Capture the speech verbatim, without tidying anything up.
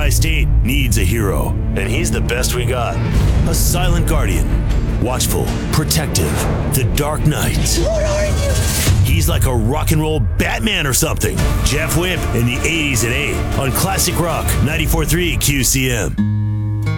state needs a hero, and he's the best we got. A silent guardian, watchful, protective, the Dark Knight. What are you? He's like a rock and roll Batman or something. Jeff Whip in the eighties at eight on Classic Rock ninety-four point three Q C M.